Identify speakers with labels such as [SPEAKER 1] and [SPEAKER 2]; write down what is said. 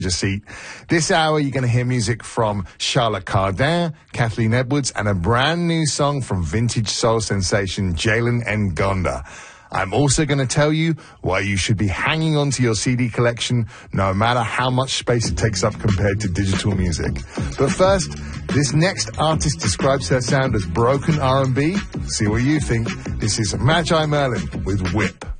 [SPEAKER 1] seat. This hour, you're going to hear music from Charlotte Cardin, Kathleen Edwards, and a brand new song from vintage soul sensation Jalen Ngonda. I'm also going to tell you why you should be hanging on to your CD collection no matter how much space it takes up compared to digital music. But first, this next artist describes her sound as broken R&B. See what you think. This is Magi Merlin with Whip.